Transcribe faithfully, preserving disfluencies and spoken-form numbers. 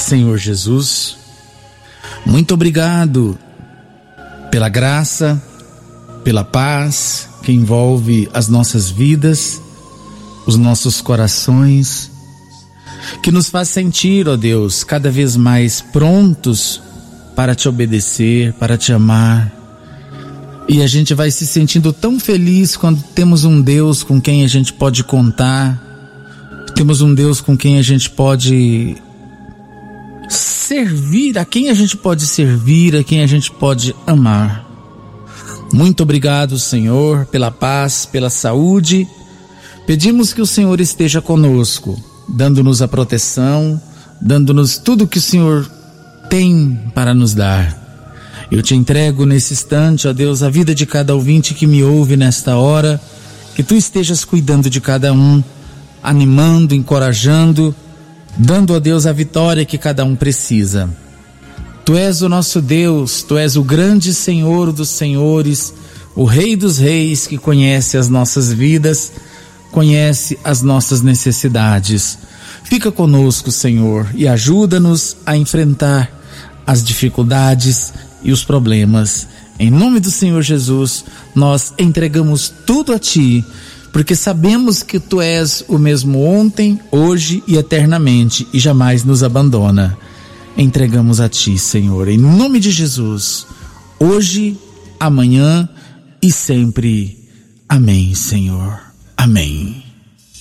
Senhor Jesus. Muito obrigado pela graça, pela paz que envolve as nossas vidas, os nossos corações, que nos faz sentir, ó Deus, cada vez mais prontos para te obedecer, para te amar. E a gente vai se sentindo tão feliz quando temos um Deus com quem a gente pode contar, temos um Deus com quem a gente pode servir, a quem a gente pode servir, a quem a gente pode amar. Muito obrigado, Senhor, pela paz, pela saúde. Pedimos que o Senhor esteja conosco, dando-nos a proteção, dando-nos tudo que o Senhor tem para nos dar. Eu te entrego nesse instante, ó Deus, a vida de cada ouvinte que me ouve nesta hora, que tu estejas cuidando de cada um, animando, encorajando, dando a Deus a vitória que cada um precisa. Tu és o nosso Deus, tu és o grande Senhor dos senhores, o Rei dos reis, que conhece as nossas vidas, conhece as nossas necessidades. Fica conosco, Senhor, e ajuda-nos a enfrentar as dificuldades e os problemas. Em nome do Senhor Jesus, nós entregamos tudo a Ti, porque sabemos que Tu és o mesmo ontem, hoje e eternamente, e jamais nos abandona. Entregamos a Ti, Senhor, em nome de Jesus, hoje, amanhã e sempre. Amém, Senhor. Amém.